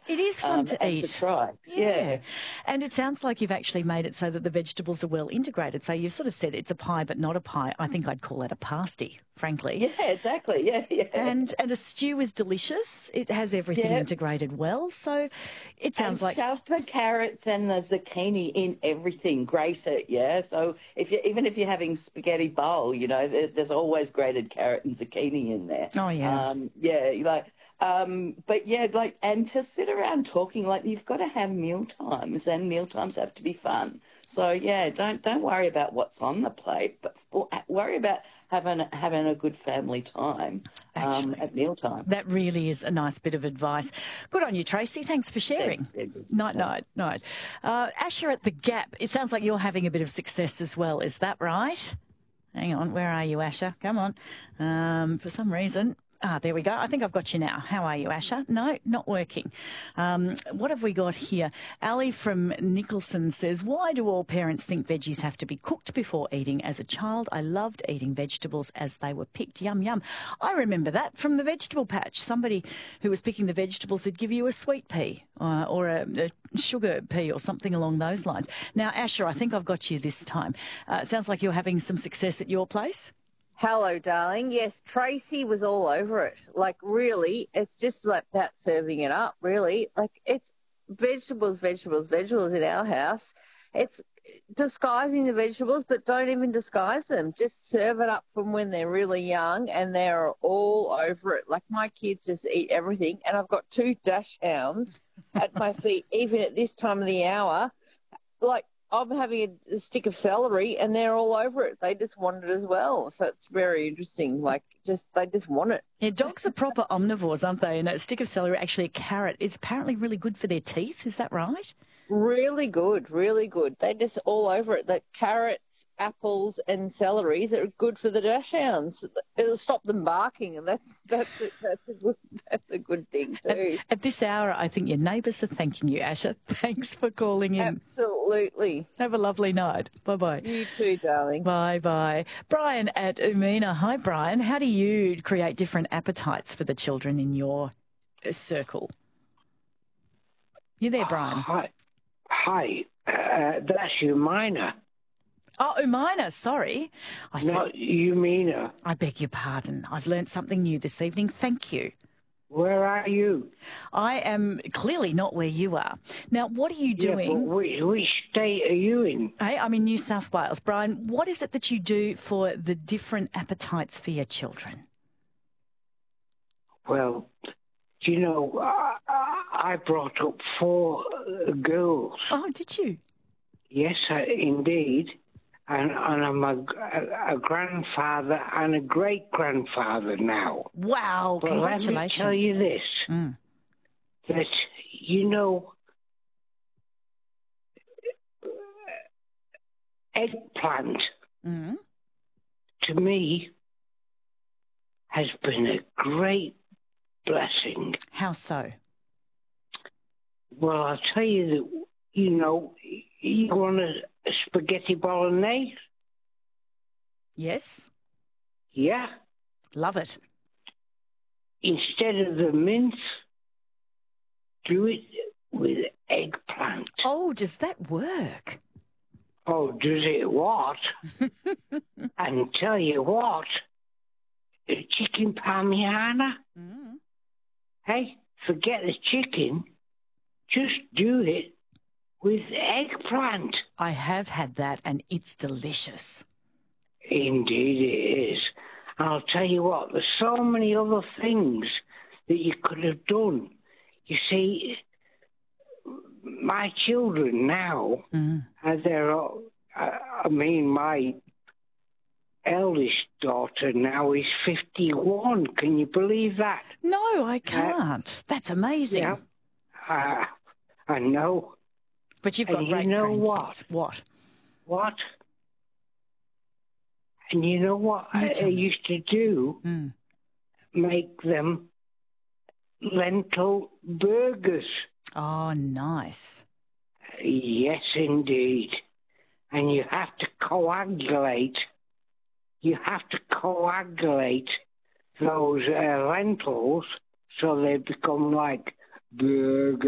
It is fun to and eat. to try. Yeah. And it sounds like you've actually made it so that the vegetables are well integrated. So you've sort of said it's a pie but not a pie. I think I'd call it a pasty, frankly. Yeah, exactly. Yeah. And a stew is delicious. It has everything integrated well. So it sounds like... shove the carrots and the zucchini in everything. Grate it, yeah? So even if you're having spaghetti bowl, there's always grated carrot and zucchini in there. Oh, yeah. And to sit around talking, like, you've got to have meal times, and meal times have to be fun. So, yeah, don't worry about what's on the plate, but worry about having a good family time at mealtime. That really is a nice bit of advice. Good on you, Tracy. Thanks for sharing. Thanks, Night. Asher at the Gap, it sounds like you're having a bit of success as well. Is that right? Hang on. Where are you, Asher? Come on. For some reason... there we go. I think I've got you now. How are you, Asher? No, not working. What have we got here? Ali from Nicholson says, why do all parents think veggies have to be cooked before eating? As a child, I loved eating vegetables as they were picked. Yum, yum. I remember that from the vegetable patch. Somebody who was picking the vegetables would give you a sweet pea or a sugar pea or something along those lines. Now, Asher, I think I've got you this time. Sounds like you're having some success at your place. Hello, darling. Yes, Tracy was all over it. Like, really, it's just like about serving it up, really. Like, it's vegetables in our house. It's disguising the vegetables, but don't even disguise them. Just serve it up from when they're really young, and they're all over it. Like, my kids just eat everything, and I've got 2 dash hounds at my feet, even at this time of the hour. Like, I'm having a stick of celery and they're all over it. They just want it as well. So it's very interesting. They just want it. Yeah, dogs are proper omnivores, aren't they? And a stick of celery, actually a carrot, is apparently really good for their teeth. Is that right? Really good, really good. They're just all over it. The carrots, apples and celeries are good for the dachshunds. It'll stop them barking, and that's a good thing too. At this hour, I think your neighbours are thanking you, Asher. Thanks for calling in. Absolutely. Have a lovely night. Bye-bye. You too, darling. Bye-bye. Brian at Umina. Hi, Brian. How do you create different appetites for the children in your circle? You there, Brian? Hi. That's Umina. Oh, Umina, sorry. Not Umina. I beg your pardon. I've learnt something new this evening. Thank you. Where are you? I am clearly not where you are. Now, what are you doing? Yeah, but which state are you in? Hey, I'm in New South Wales. Brian, what is it that you do for the different appetites for your children? Well, I brought up 4 girls. Oh, did you? Yes, indeed. And I'm a grandfather and a great-grandfather now. Wow, but congratulations. Let me tell you this, that, eggplant, to me, has been a great blessing. How so? Well, I'll tell you that, you want a spaghetti bolognese? Yes. Yeah. Love it. Instead of the mince, do it with eggplant. Oh, does that work? Oh, does it what? And tell you what, chicken parmigiana. Hey, forget the chicken. Just do it with eggplant. I have had that, and it's delicious. Indeed it is. I'll tell you what, there's so many other things that you could have done. You see, my children now, my eldest daughter now is 51. Can you believe that? No, I can't. That's amazing. Yeah, I know. But you've got great grandkids. What? And you know what I used to do? Make them lentil burgers. Oh, nice. Yes, indeed. And you have to coagulate. Those lentils so they become like burgers.